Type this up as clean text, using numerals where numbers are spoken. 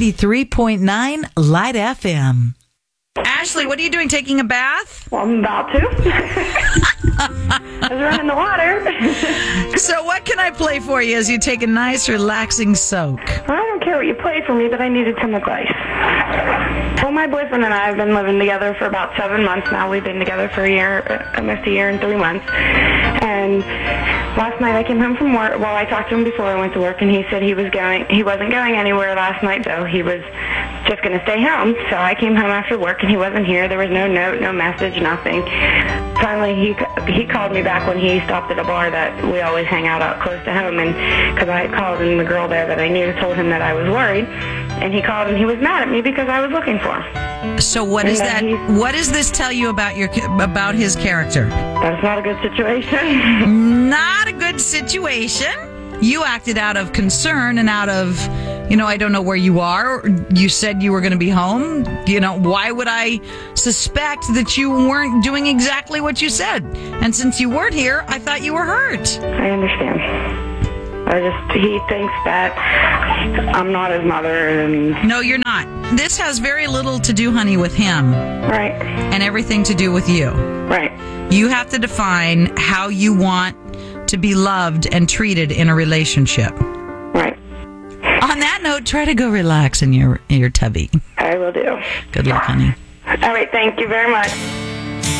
93.9 Light FM. Ashley, what are you doing? Taking a bath? Well, I'm about to. I was running the water. So what can I play for you as you take a nice, relaxing soak? I don't care what you play for me, but I needed some advice. Well, my boyfriend and I have been living together for about 7 months now. We've been together for almost a year and 3 months. And last night I came home from work. Well, I talked to him before I went to work, and he said he wasn't going anywhere last night, though. He was just going to stay home. So I came home after work, and he wasn't here. There was no note, no message, nothing. Finally, he called me back when he stopped at a bar that we always hang out close to home, and because I had called, and the girl there that I knew told him that I was worried, and he called and he was mad at me because I was looking for him. So what is that? What does this tell you about his character? That's not a good situation. Not a good situation. You acted out of concern and out of, I don't know where you are. You said you were going to be home. Why would I suspect that you weren't doing exactly what you said? And since you weren't here, I thought you were hurt. I understand. He thinks that I'm not his mother. And No, you're not. This has very little to do, honey, with him. Right. And everything to do with you. Right. You have to define how you want to be loved and treated in a relationship. Right. On that note, try to go relax in your tubby. I will do. Good luck, honey. All right. Thank you very much.